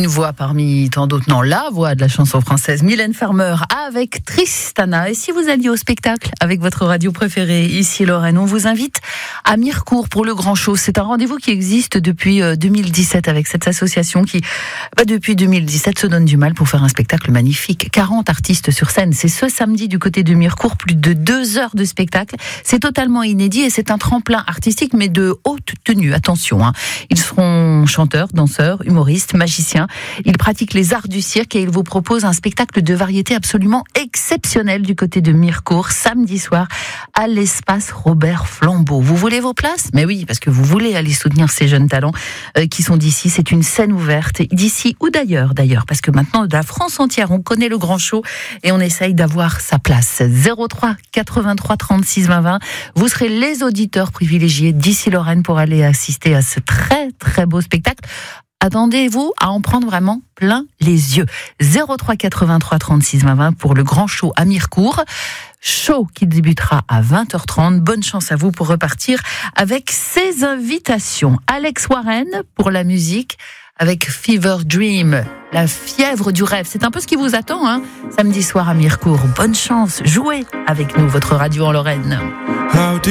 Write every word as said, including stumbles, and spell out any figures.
Une voix parmi tant d'autres, non, la voix de la chanson française, Mylène Farmer avec Tristana. Et si vous alliez au spectacle avec votre radio préférée, ici Lorraine, on vous invite à Mirecourt pour le Grand Show. C'est un rendez-vous qui existe depuis deux mille dix-sept avec cette association qui, bah, depuis deux mille dix-sept, se donne du mal pour faire un spectacle magnifique. quarante artistes sur scène. C'est ce samedi du côté de Mirecourt, plus de deux heures de spectacle. C'est totalement inédit et c'est un tremplin artistique, mais de haute tenue. Attention, hein. Ils seront chanteurs, danseurs, humoristes, magiciens. Ils pratiquent les arts du cirque et ils vous proposent un spectacle de variété absolument exceptionnel du côté de Mirecourt, samedi soir, à l'espace Robert Flambeau. Vous voulez vos places ? Mais oui, parce que vous voulez aller soutenir ces jeunes talents euh, qui sont d'ici. C'est une scène ouverte, d'ici ou d'ailleurs, d'ailleurs, parce que maintenant, de la France entière, on connaît le Grand Show et on essaye d'avoir sa place. zéro trois quatre-vingt-trois trente-six vingt vingt. Vous serez les auditeurs privilégiés d'ici Lorraine pour aller assister à ce très, très beau spectacle. Attendez-vous à en prendre vraiment plein les yeux. zéro trois quatre-vingt-trois trente-six vingt vingt pour le Grand Show à Mirecourt. Show qui débutera à vingt heures trente. Bonne chance à vous pour repartir avec ces invitations. Alex Warren pour la musique avec Fever Dream, la fièvre du rêve. C'est un peu ce qui vous attend, hein, samedi soir à Mirecourt. Bonne chance, jouez avec nous, votre radio en Lorraine.